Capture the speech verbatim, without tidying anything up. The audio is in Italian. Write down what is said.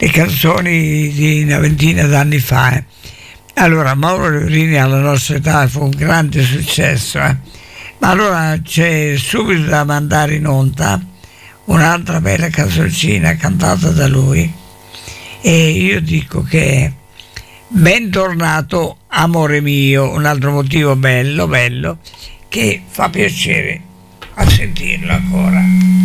le canzoni di una ventina d'anni fa. Eh. Allora, Mauro Leorini alla nostra età fu un grande successo, eh. Ma allora c'è subito da mandare in onda un'altra bella canzoncina cantata da lui, e io dico che bentornato amore mio, un altro motivo bello bello che fa piacere a sentirlo ancora.